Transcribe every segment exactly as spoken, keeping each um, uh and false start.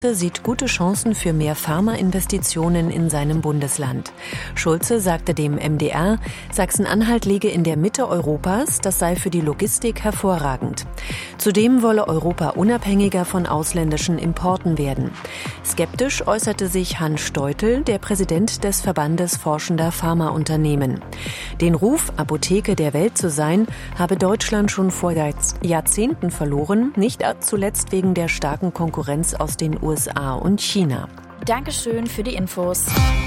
sieht gute Chancen für mehr Pharmainvestitionen in seinem Bundesland. Schulze sagte dem M D R, Sachsen-Anhalt liege in der Mitte Europas, das sei für die Logistik hervorragend. Zudem wolle Europa unabhängiger von ausländischen Importen werden. Skeptisch äußerte sich Hans Steutel, der Präsident des Verbandes forschender Pharmaunternehmen. Den Ruf, Apotheke der Welt zu sein, habe Deutschland schon vor Jahrzehnten verloren, nicht zuletzt wegen der starken Konkurrenz aus den U S A und China. Dankeschön für die Infos.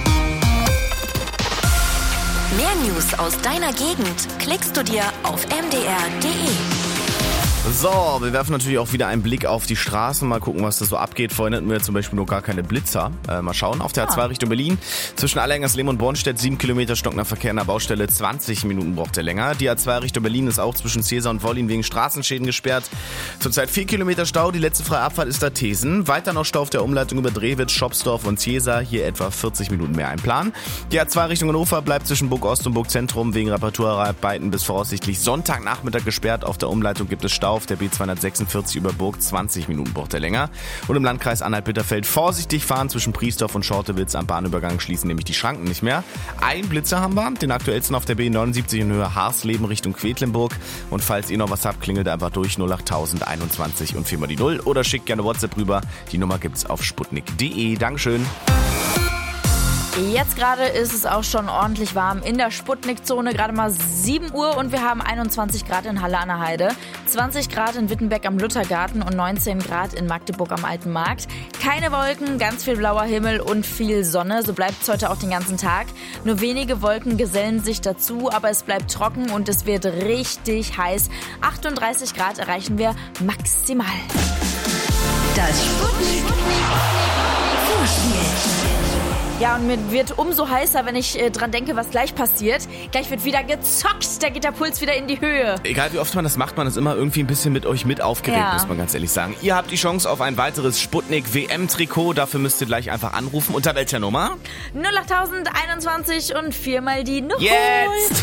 Mehr News aus deiner Gegend klickst du dir auf m d r punkt d e. So, wir werfen natürlich auch wieder einen Blick auf die Straßen. Mal gucken, was da so abgeht. Vorhin hatten wir zum Beispiel noch gar keine Blitzer. Äh, mal schauen. Auf der A zwei Richtung Berlin. Zwischen Allergangersleben und Bornstedt sieben Kilometer stockender Verkehr in der Baustelle. zwanzig Minuten braucht er länger. Die A zwei Richtung Berlin ist auch zwischen Cäsar und Wollin wegen Straßenschäden gesperrt. Zurzeit vier Kilometer Stau. Die letzte freie Abfahrt ist da Thesen. Weiter noch Stau auf der Umleitung über Drewitz, Schopsdorf und Cäsar. Hier etwa vierzig Minuten mehr einplanen. Die A zwei Richtung Hannover bleibt zwischen Burg Ost und Burg Zentrum wegen Reparaturarbeiten bis voraussichtlich Sonntagnachmittag gesperrt. Auf der Umleitung gibt es Stau auf der B zweihundertsechsundvierzig über Burg. zwanzig Minuten braucht er länger. Und im Landkreis Anhalt-Bitterfeld vorsichtig fahren zwischen Priesdorf und Schortewitz. Am Bahnübergang schließen nämlich die Schranken nicht mehr. Ein Blitzer haben wir, den aktuellsten auf der B neunundsiebzig in Höhe Harsleben Richtung Quedlinburg. Und falls ihr noch was habt, klingelt einfach durch null acht null null einundzwanzig und viermal die null oder schickt gerne WhatsApp rüber. Die Nummer gibt's auf sputnik punkt d e. Dankeschön. Jetzt gerade ist es auch schon ordentlich warm in der Sputnik-Zone, gerade mal sieben Uhr und wir haben einundzwanzig Grad in Halle an der Heide, zwanzig Grad in Wittenberg am Luthergarten und neunzehn Grad in Magdeburg am Alten Markt. Keine Wolken, ganz viel blauer Himmel und viel Sonne, so bleibt es heute auch den ganzen Tag. Nur wenige Wolken gesellen sich dazu, aber es bleibt trocken und es wird richtig heiß. achtunddreißig Grad erreichen wir maximal. Das Sputnik Vorspiel. Ja, und mir wird umso heißer, wenn ich äh, dran denke, was gleich passiert. Gleich wird wieder gezockt, da geht der Puls wieder in die Höhe. Egal wie oft man das macht, man ist immer irgendwie ein bisschen mit euch mit aufgeregt, ja. muss man ganz ehrlich sagen. Ihr habt die Chance auf ein weiteres Sputnik-W M-Trikot. Dafür müsst ihr gleich einfach anrufen. Unter welcher Nummer? null acht null null einundzwanzig und viermal die Null. Jetzt!